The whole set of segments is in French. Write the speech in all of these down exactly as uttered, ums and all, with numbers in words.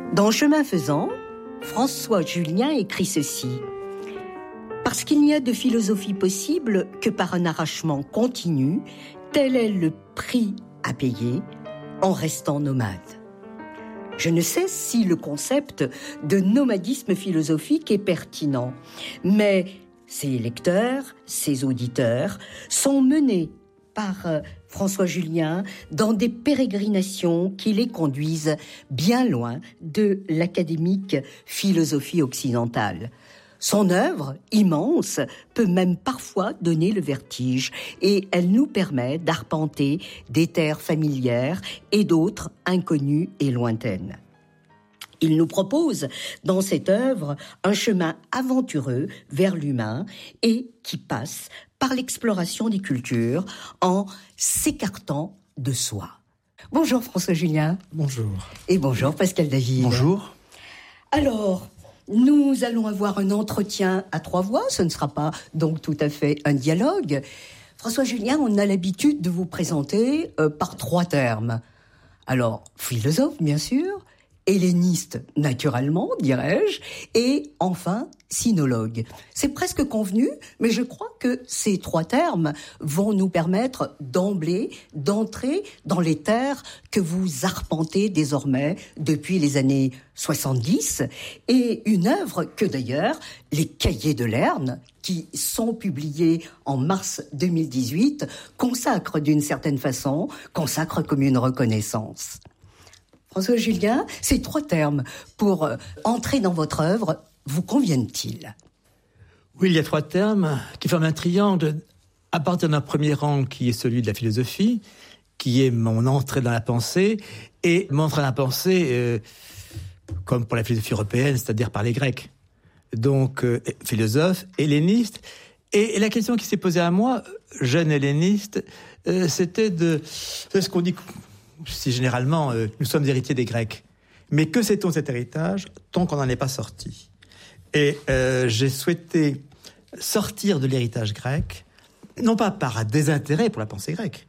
Dans Chemin faisant, François Julien écrit ceci. Parce qu'il n'y a de philosophie possible que par un arrachement continu, tel est le prix à payer en restant nomade. Je ne sais si le concept de nomadisme philosophique est pertinent, mais ses lecteurs, ses auditeurs sont menés par François Julien dans des pérégrinations qui les conduisent bien loin de l'académique philosophie occidentale. Son œuvre, immense, peut même parfois donner le vertige et elle nous permet d'arpenter des terres familières et d'autres inconnues et lointaines. Il nous propose, dans cette œuvre, un chemin aventureux vers l'humain et qui passe par l'exploration des cultures en s'écartant de soi. Bonjour François Julien. Bonjour. Et bonjour Pascal David. Bonjour. Alors, nous allons avoir un entretien à trois voix, ce ne sera pas donc tout à fait un dialogue. François Julien, on a l'habitude de vous présenter euh, par trois termes. Alors, philosophe, bien sûr, helléniste, naturellement, dirais-je, et enfin, sinologue. C'est presque convenu, mais je crois que ces trois termes vont nous permettre d'emblée d'entrer dans les terres que vous arpentez désormais depuis les années soixante-dix, et une œuvre que d'ailleurs, les Cahiers de Lerne, qui sont publiés en mars deux mille dix-huit, consacrent d'une certaine façon, consacrent comme une reconnaissance. François Julien, ces trois termes pour euh, entrer dans votre œuvre, vous conviennent-ils ? Oui, il y a trois termes qui forment un triangle à partir d'un premier rang qui est celui de la philosophie, qui est mon entrée dans la pensée, et mon entrée dans la pensée, euh, comme pour la philosophie européenne, c'est-à-dire par les Grecs. Donc, euh, philosophe, helléniste. Et, et la question qui s'est posée à moi, jeune helléniste, euh, c'était de, de ce qu'on dit... Si généralement, euh, nous sommes héritiers des Grecs. Mais que sait-on de cet héritage tant qu'on n'en est pas sorti ? Et euh, j'ai souhaité sortir de l'héritage grec, non pas par un désintérêt pour la pensée grecque,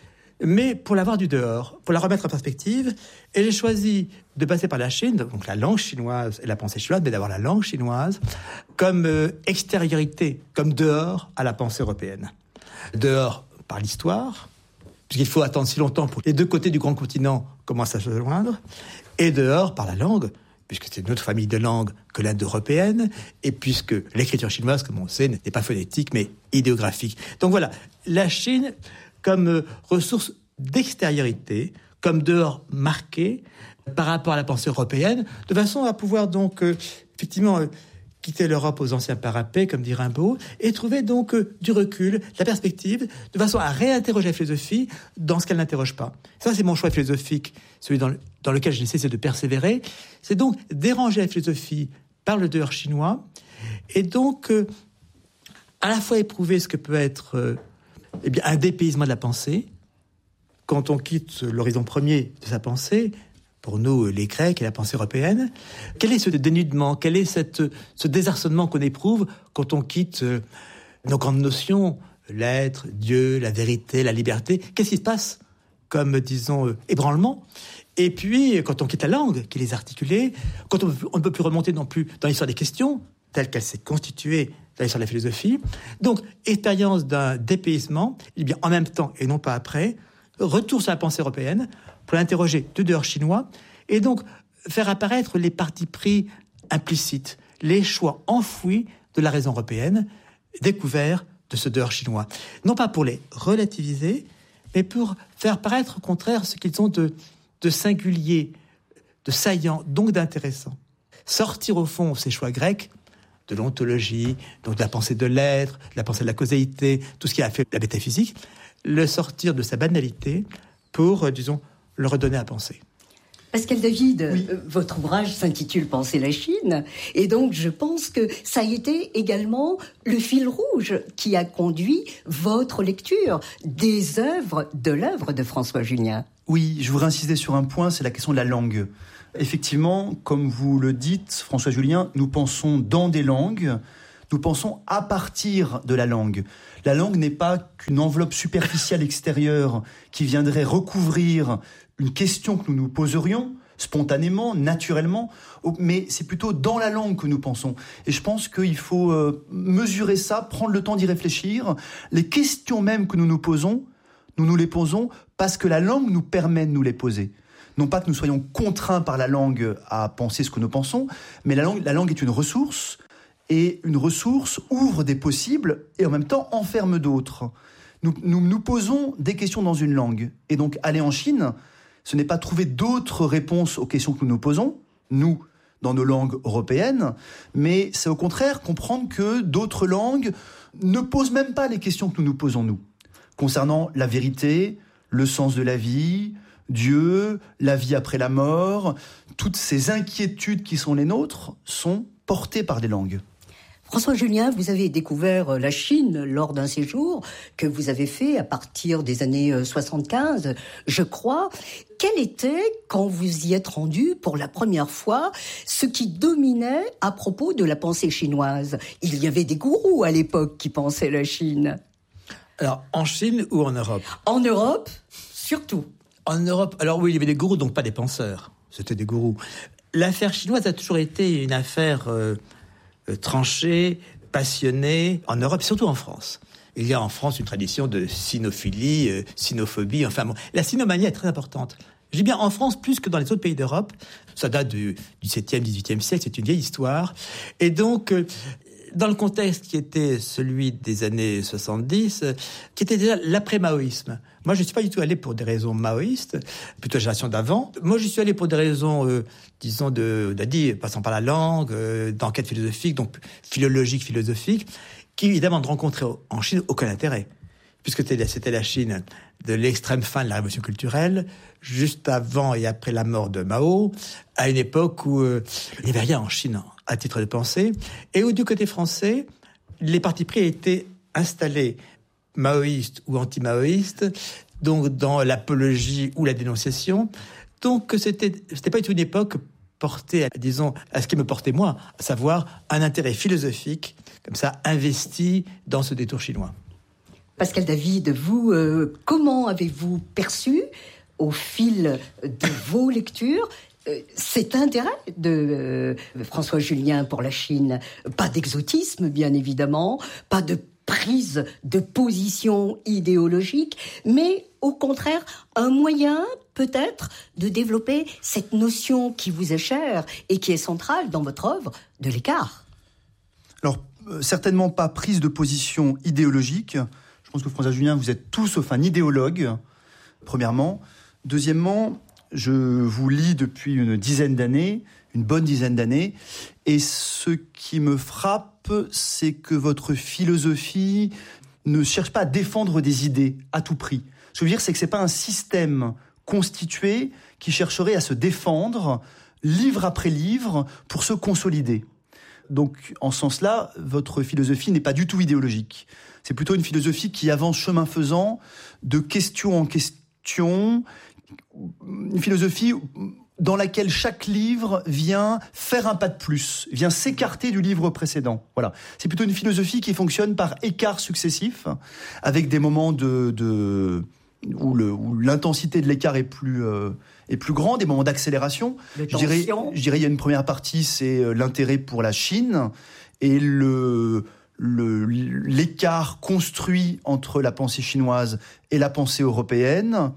mais pour l'avoir du dehors, pour la remettre en perspective. Et j'ai choisi de passer par la Chine, donc la langue chinoise et la pensée chinoise, mais d'avoir la langue chinoise comme euh, extériorité, comme dehors à la pensée européenne. Dehors par l'histoire, puisqu'il faut attendre si longtemps pour que les deux côtés du grand continent commencent à se joindre, et dehors par la langue, puisque c'est une autre famille de langues que l'indo-européenne, et puisque l'écriture chinoise, comme on sait, n'est pas phonétique, mais idéographique. Donc voilà, la Chine comme ressource d'extériorité, comme dehors marqué par rapport à la pensée européenne, de façon à pouvoir donc, euh, effectivement... Euh, quitter l'Europe aux anciens parapets, comme dit Rimbaud, et trouver donc euh, du recul, de la perspective, de façon à réinterroger la philosophie dans ce qu'elle n'interroge pas. Ça, c'est mon choix philosophique, celui dans, le, dans lequel j'ai essayé de persévérer. C'est donc déranger la philosophie par le dehors chinois, et donc euh, à la fois éprouver ce que peut être euh, eh bien, un dépaysement de la pensée, quand on quitte l'horizon premier de sa pensée, pour nous, les Grecs et la pensée européenne. Quel est ce dénudement ? Quel est cette, ce désarçonnement qu'on éprouve quand on quitte euh, nos grandes notions, l'être, Dieu, la vérité, la liberté ? Qu'est-ce qui se passe comme, disons, euh, ébranlement ? Et puis, quand on quitte la langue qui les articulait, quand on, on ne peut plus remonter non plus dans l'histoire des questions, telle qu'elle s'est constituée dans l'histoire de la philosophie. Donc, expérience d'un dépaysement, et bien en même temps, et non pas après, retour sur la pensée européenne, pour l'interroger du dehors chinois, et donc faire apparaître les partis pris implicites, les choix enfouis de la raison européenne, découverts de ce dehors chinois. Non pas pour les relativiser, mais pour faire paraître au contraire ce qu'ils ont de, de singulier, de saillant, donc d'intéressant. Sortir au fond ces choix grecs, de l'ontologie, donc de la pensée de l'être, de la pensée de la causalité, tout ce qui a fait la métaphysique, le sortir de sa banalité pour, euh, disons, le redonner à penser. Pascal David, oui. euh, votre ouvrage s'intitule « Penser la Chine » et donc je pense que ça a été également le fil rouge qui a conduit votre lecture des œuvres, de l'œuvre de François Julien. Oui, je voudrais insister sur un point, c'est la question de la langue. Effectivement, comme vous le dites, François Julien, nous pensons dans des langues, nous pensons à partir de la langue. La langue n'est pas qu'une enveloppe superficielle extérieure qui viendrait recouvrir une question que nous nous poserions spontanément, naturellement, mais c'est plutôt dans la langue que nous pensons. Et je pense qu'il faut euh, mesurer ça, prendre le temps d'y réfléchir. Les questions même que nous nous posons, nous nous les posons parce que la langue nous permet de nous les poser. Non pas que nous soyons contraints par la langue à penser ce que nous pensons, mais la langue, la langue est une ressource, et une ressource ouvre des possibles et en même temps enferme d'autres. Nous, nous nous posons des questions dans une langue. Et donc aller en Chine, ce n'est pas trouver d'autres réponses aux questions que nous nous posons, nous, dans nos langues européennes, mais c'est au contraire comprendre que d'autres langues ne posent même pas les questions que nous nous posons nous, concernant la vérité, le sens de la vie, Dieu, la vie après la mort. Toutes ces inquiétudes qui sont les nôtres sont portées par des langues. François Julien, vous avez découvert la Chine lors d'un séjour que vous avez fait à partir des années soixante-quinze, je crois. Quel était, quand vous y êtes rendu pour la première fois, ce qui dominait à propos de la pensée chinoise ? Il y avait des gourous à l'époque qui pensaient la Chine. Alors, en Chine ou en Europe ? En Europe, surtout. En Europe, alors oui, il y avait des gourous, donc pas des penseurs. C'était des gourous. L'affaire chinoise a toujours été une affaire euh, euh, tranchée, passionnée, en Europe, surtout en France. Il y a en France une tradition de sinophilie, euh, sinophobie, enfin bon. La sinomanie est très importante. Je dis bien en France plus que dans les autres pays d'Europe. Ça date du dix-septième, dix-huitième siècle, c'est une vieille histoire. Et donc, euh, dans le contexte qui était celui des années soixante-dix, euh, qui était déjà l'après-maoïsme. Moi, je ne suis pas du tout allé pour des raisons maoïstes, plutôt la génération d'avant. Moi, je suis allé pour des raisons, euh, disons, de, de, passant par la langue, euh, d'enquête philosophique, donc philologique, philosophique, qui, évidemment, ne rencontrait en Chine aucun intérêt. Puisque c'était la Chine de l'extrême fin de la révolution culturelle, juste avant et après la mort de Mao, à une époque où euh, il n'y avait rien en Chine à titre de pensée, et où du côté français, les partis pris étaient installés maoïstes ou anti-maoïstes, donc dans l'apologie ou la dénonciation. Donc c'était, c'était pas du tout une époque portée, à, disons, à ce qui me portait moi, à savoir un intérêt philosophique, comme ça, investi dans ce détour chinois. Pascal David, vous, euh, comment avez-vous perçu, au fil de vos lectures, euh, cet intérêt de euh, François Julien pour la Chine ? Pas d'exotisme, bien évidemment, pas de prise de position idéologique, mais au contraire, un moyen, peut-être, de développer cette notion qui vous est chère et qui est centrale dans votre œuvre, de l'écart. Alors, euh, certainement pas prise de position idéologique. Je pense que François Julien, vous êtes tout sauf un idéologue, premièrement. Deuxièmement, je vous lis depuis une dizaine d'années, une bonne dizaine d'années, et ce qui me frappe, c'est que votre philosophie ne cherche pas à défendre des idées à tout prix. Ce que je veux dire, c'est que ce n'est pas un système constitué qui chercherait à se défendre, livre après livre, pour se consolider. Donc, en ce sens-là, votre philosophie n'est pas du tout idéologique. C'est plutôt une philosophie qui avance chemin faisant, de question en question, une philosophie dans laquelle chaque livre vient faire un pas de plus, vient s'écarter du livre précédent. Voilà. C'est plutôt une philosophie qui fonctionne par écarts successifs, avec des moments de, de où, le, où l'intensité de l'écart est plus euh, est plus grande, des moments d'accélération. Je dirais, je dirais, il y a une première partie, c'est l'intérêt pour la Chine et le Le, l'écart construit entre la pensée chinoise et la pensée européenne,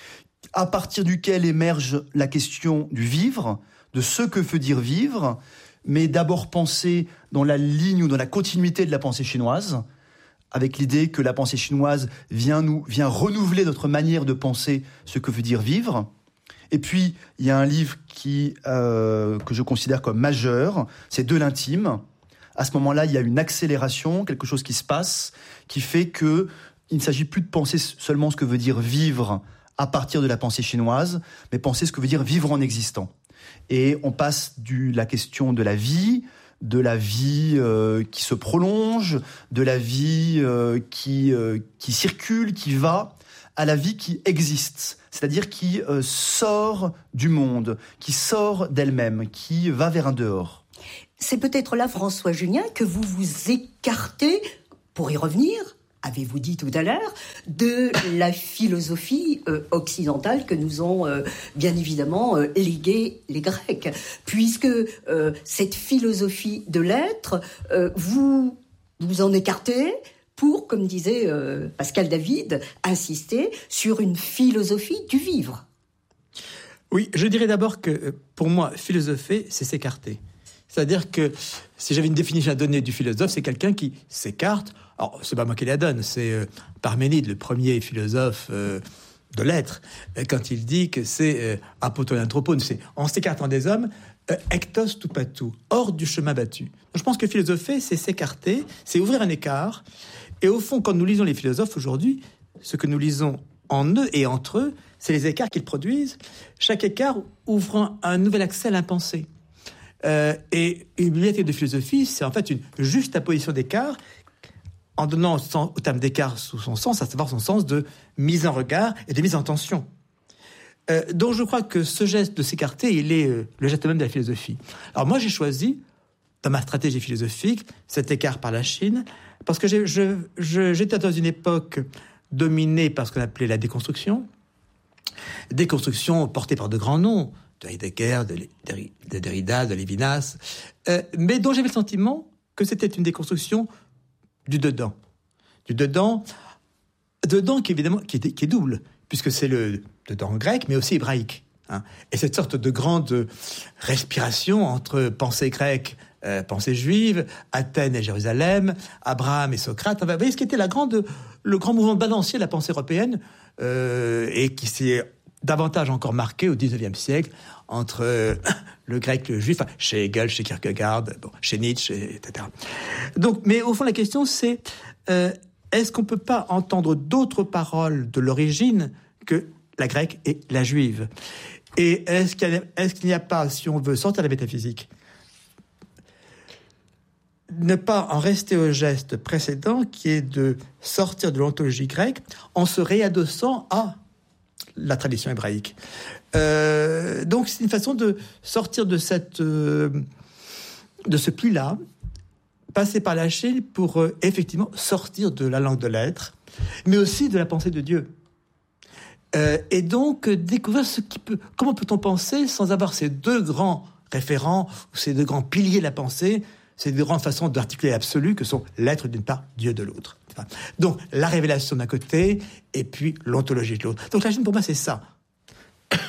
à partir duquel émerge la question du vivre, de ce que veut dire vivre, mais d'abord penser dans la ligne ou dans la continuité de la pensée chinoise, avec l'idée que la pensée chinoise vient, nous, vient renouveler notre manière de penser ce que veut dire vivre. Et puis, il y a un livre qui, euh, que je considère comme majeur, c'est De l'intime. À ce moment-là, il y a une accélération, quelque chose qui se passe, qui fait qu'il ne s'agit plus de penser seulement ce que veut dire vivre à partir de la pensée chinoise, mais penser ce que veut dire vivre en existant. Et on passe de la question de la vie, de la vie euh, qui se prolonge, de la vie euh, qui, euh, qui circule, qui va, à la vie qui existe, c'est-à-dire qui euh, sort du monde, qui sort d'elle-même, qui va vers un dehors. C'est peut-être là, François Julien, que vous vous écartez, pour y revenir, avez-vous dit tout à l'heure, de la philosophie euh, occidentale que nous ont euh, bien évidemment euh, légué les Grecs, puisque euh, cette philosophie de l'être, euh, vous vous en écartez pour, comme disait euh, Pascal David, insister sur une philosophie du vivre. Oui, je dirais d'abord que pour moi, philosopher, c'est s'écarter. C'est-à-dire que si j'avais une définition à donner du philosophe, c'est quelqu'un qui s'écarte. Alors, c'est pas moi qui la donne, c'est euh, Parménide, le premier philosophe euh, de l'être, quand il dit que c'est euh, apotoi anthropone, c'est en s'écartant des hommes, euh, ectos tout patou, hors du chemin battu. Donc, je pense que philosopher, c'est s'écarter, c'est ouvrir un écart. Et au fond, quand nous lisons les philosophes aujourd'hui, ce que nous lisons en eux et entre eux, c'est les écarts qu'ils produisent, chaque écart ouvrant un nouvel accès à l'impensé. Euh, et une bibliothèque de philosophie, c'est en fait une juste apposition d'écart, en donnant au, au terme d'écart sous son sens, à savoir son sens de mise en regard et de mise en tension. Euh, donc je crois que ce geste de s'écarter, il est euh, le geste même de la philosophie. Alors moi, j'ai choisi, dans ma stratégie philosophique, cet écart par la Chine, parce que j'ai, je, je, j'étais dans une époque dominée par ce qu'on appelait la déconstruction, déconstruction portée par de grands noms, de Heidegger, de, de Derrida, de Lévinas, euh, mais dont j'avais le sentiment que c'était une déconstruction du dedans. Du dedans, dedans qui, évidemment, qui est, qui est double, puisque c'est le dedans grec, mais aussi hébraïque. Hein. Et cette sorte de grande respiration entre pensée grecque, euh, pensée juive, Athènes et Jérusalem, Abraham et Socrate. Vous voyez ce qui était la grande, le grand mouvement balancier de la pensée européenne, euh, et qui s'est davantage encore marqué au dix-neuvième siècle entre euh, le grec et le juif, enfin, chez Hegel, chez Kierkegaard, bon, chez Nietzsche, et cetera. Donc, mais au fond, la question, c'est euh, est-ce qu'on ne peut pas entendre d'autres paroles de l'origine que la grecque et la juive? Et est-ce qu'il y a, est-ce qu'il n'y a pas, si on veut sortir de la métaphysique, ne pas en rester au geste précédent qui est de sortir de l'ontologie grecque en se réadossant à la tradition hébraïque. Euh, donc c'est une façon de sortir de cette euh, de ce pli-là, passer par la Chine pour euh, effectivement sortir de la langue de l'être, mais aussi de la pensée de Dieu. Euh, et donc euh, découvrir ce qui peut. Comment peut-on penser sans avoir ces deux grands référents, ou ces deux grands piliers de la pensée, ces deux grandes façons d'articuler l'absolu que sont l'être d'une part, Dieu de l'autre. Donc la révélation d'un côté et puis l'ontologie de l'autre. Donc la Chine pour moi c'est ça.